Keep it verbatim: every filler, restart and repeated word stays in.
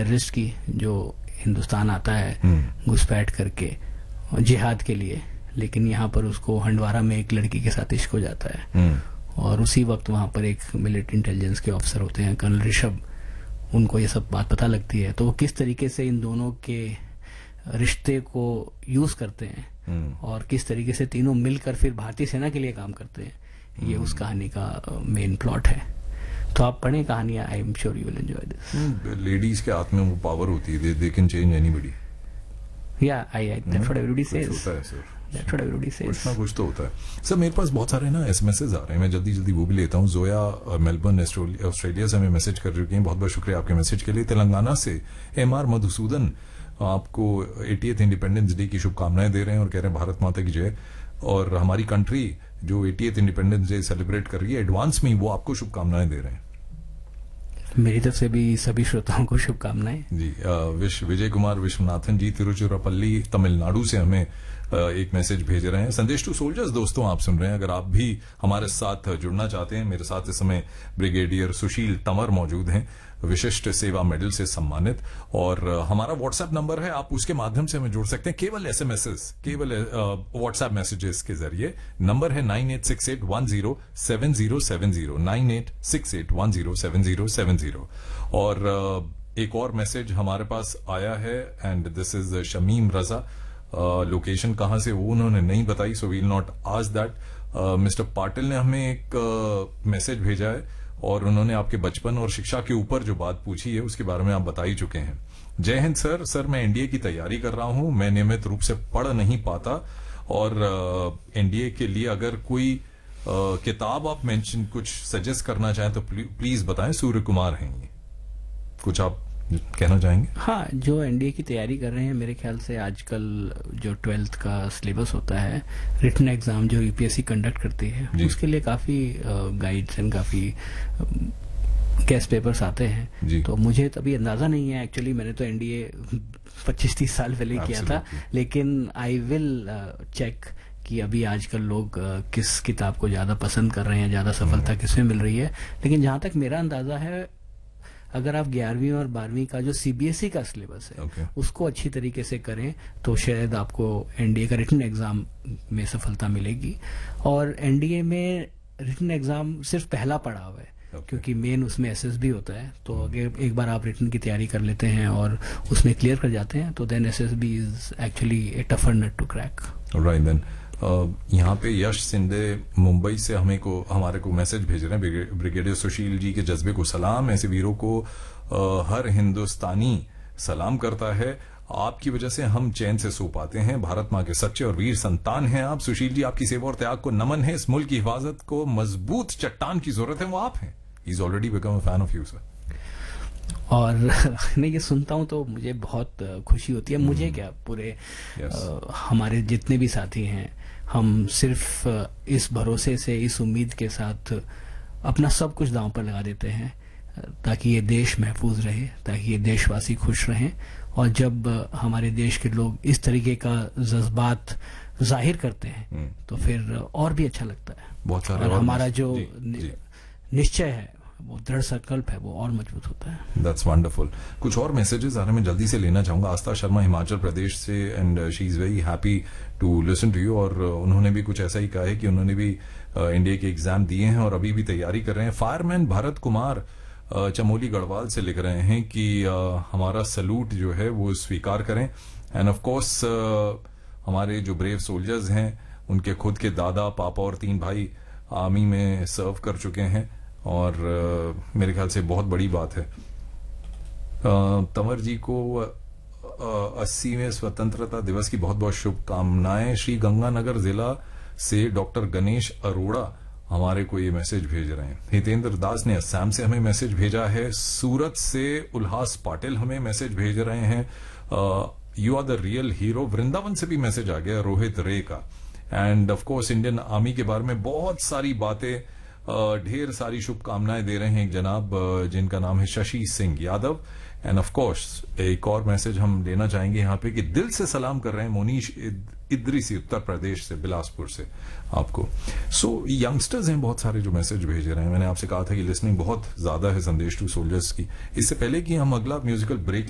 Terrorist की जो हिंदुस्तान आता है घुसपैठ करके जिहाद के लिए, लेकिन यहाँ पर उसको हंडवारा में एक लड़की के साथ इश्क हो जाता है और उसी वक्त वहां पर एक मिलिट्री इंटेलिजेंस के ऑफिसर होते हैं कर्नल ऋषभ, उनको ये सब बात पता लगती है। तो वो किस तरीके से इन दोनों के रिश्ते को यूज करते हैं और किस तरीके से तीनों मिलकर फिर भारतीय सेना के लिए काम करते हैं, ये उस कहानी का मेन प्लॉट है। तो आप पढ़ें कहानियां, I am sure you will enjoy this. Ladies के हाथ में वो पावर होती है, दे कैन चेंज एनीबॉडी। या आई I that's what everybody says, होता है sir, that's what everybody says, कुछ ना कुछ तो होता है सर। मेरे पास बहुत सारे ना एसएमएसेस आ रहे हैं, मैं जल्दी जल्दी वो भी लेता हूँ। जोया मेलबर्न ऑस्ट्रेलिया से हमें मैसेज कर रही हैं, बहुत बहुत शुक्रिया आपके मैसेज के लिए। तेलंगाना से एम आर मधुसूदन आपको एटीएथ इंडिपेंडेंस डे की शुभकामनाएं दे रहे हैं और कह रहे हैं भारत माता की जय, और हमारी कंट्री जो एटीएथ इंडिपेंडेंस डे सेलिब्रेट कर रही है एडवांस में, वो आपको शुभकामनाएं दे रहे हैं। मेरी तरफ से भी सभी श्रोताओं को शुभकामनाएं जी। विश विजय कुमार विश्वनाथन जी तिरुचिरापल्ली तमिलनाडु से हमें एक मैसेज भेज रहे हैं। संदेश टू सोल्जर्स दोस्तों आप सुन रहे हैं, अगर आप भी हमारे साथ जुड़ना चाहते हैं, मेरे साथ इस समय ब्रिगेडियर सुशील तंवर मौजूद हैं, विशिष्ट सेवा मेडल से सम्मानित, और हमारा व्हाट्सएप नंबर है, आप उसके माध्यम से हमें जुड़ सकते हैं केवल एसएमएस, केवल व्हाट्सएप मैसेजेस के जरिए। नंबर है nine eight six eight one zero seven zero seven zero, nine eight six eight one zero seven zero seven zero. और एक और मैसेज हमारे पास आया है and this is Shamim Raza. Location uh, कहां से वो उन्होंने नहीं बताई, so we'll not ask that. Mister Patil ने हमें एक मैसेज uh, भेजा है और उन्होंने आपके बचपन और शिक्षा के ऊपर जो बात पूछी है उसके बारे में आप बता ही चुके हैं। जय हिंद सर। सर मैं एनडीए की तैयारी कर रहा हूं, मैं नियमित रूप से पढ़ नहीं पाता, और एनडीए uh, के लिए अगर कोई uh, किताब आप मेंशन कुछ सजेस्ट करना चाहें तो प्लीज बताएं। सूर्य कुमार हैं ये, कुछ आप कहना चाहेंगे? हाँ, जो एनडीए की तैयारी कर रहे हैं, मेरे ख्याल से आजकल जो ट्वेल्थ का सिलेबस होता है, रिटन एग्जाम जो यूपीएससी कंडक्ट करती है, उसके लिए काफी गाइड्स एंड काफी गेस्ट पेपर्स आते हैं। तो मुझे तभी अंदाजा नहीं है, एक्चुअली मैंने तो एनडीए पच्चीस तीस साल पहले किया था, लेकिन आई विल चेक कि अभी आजकल लोग किस किताब को ज्यादा पसंद कर रहे हैं, ज्यादा सफलता किसमें मिल रही है। लेकिन जहां तक मेरा अंदाजा है, अगर आप ग्यारहवीं और बारहवीं का जो सीबीएसई का सिलेबस है okay. उसको अच्छी तरीके से करें तो शायद आपको एनडीए का रिटन एग्जाम में सफलता मिलेगी। और एनडीए में रिटन एग्जाम सिर्फ पहला पड़ाव है okay. क्योंकि मेन उसमें एसएसबी होता है। तो अगर एक बार आप रिटन की तैयारी कर लेते हैं और उसमें क्लियर कर जाते हैं तो then SSB is actually A tougher nut to crack. Right then यहाँ पे यश सिंधे मुंबई से हमें को हमारे को मैसेज भेज रहे हैं, ब्रिगेडियर सुशील जी के जज्बे को सलाम, ऐसे वीरों को आ, हर हिंदुस्तानी सलाम करता है, आपकी वजह से हम चैन से सो पाते हैं, भारत माँ के सच्चे और वीर संतान हैं आप। सुशील जी आपकी सेवा और त्याग को नमन है, इस मुल्क की हिफाजत को मजबूत चट्टान की जरूरत है, वो आप हैं। He is already become a fan of you sir. और मैं ये सुनता हूं तो मुझे बहुत खुशी होती है। मुझे क्या, पूरे yes. आ, हमारे जितने भी साथी हैं, हम सिर्फ इस भरोसे से, इस उम्मीद के साथ अपना सब कुछ दांव पर लगा देते हैं ताकि ये देश महफूज रहे, ताकि ये देशवासी खुश रहें। और जब हमारे देश के लोग इस तरीके का जज्बात जाहिर करते हैं तो फिर और भी अच्छा लगता है। बहुत सारे और हमारा जो निश्चय है, वो दृढ़ संकल्प है, वो और मजबूत होता है। That's wonderful. कुछ और मैसेजेस आ रहे हैं, मैं जल्दी से लेना चाहूंगा। आस्था शर्मा हिमाचल प्रदेश से, and she is very happy to listen to you, और उन्होंने भी कुछ ऐसा ही कहा है कि उन्होंने भी इंडिया के एग्जाम दिए हैं और अभी भी तैयारी कर रहे हैं। फायरमैन भरत कुमार चमोली गढ़वाल से लिख रहे हैं कि हमारा सैल्यूट जो है वो स्वीकार करें, एंड ऑफ कोर्स हमारे जो ब्रेव सोल्जर्स हैं उनके खुद के दादा, पापा और तीन भाई आर्मी में सर्व कर चुके हैं, और uh, मेरे ख्याल से बहुत बड़ी बात है। uh, तंवर जी को अस्सीवें स्वतंत्रता दिवस की बहुत बहुत शुभकामनाएं। श्री गंगानगर जिला से डॉक्टर गणेश अरोड़ा हमारे को ये मैसेज भेज रहे हैं। हितेंद्र दास ने असम से हमें मैसेज भेजा है। सूरत से उल्हास पाटिल हमें मैसेज भेज रहे हैं, you are the real hero. Vrindavan से भी मैसेज आ गया रोहित रे का। End of course Indian army के बारे में बहुत सारी बातें, ढेर सारी शुभकामनाएं दे रहे हैं एक जनाब जिनका नाम है Shashi Singh Yadav. End of course एक और मैसेज हम लेना चाहेंगे यहाँ पे कि दिल से सलाम कर रहे हैं मोनीश इद्रिसी उत्तर प्रदेश से, बिलासपुर से आपको। सो so, यंगस्टर्स हैं बहुत सारे जो मैसेज भेज रहे हैं। मैंने आपसे कहा था कि लिसनिंग बहुत ज्यादा है संदेश टू सोल्जर्स की। इससे पहले कि हम अगला म्यूजिकल ब्रेक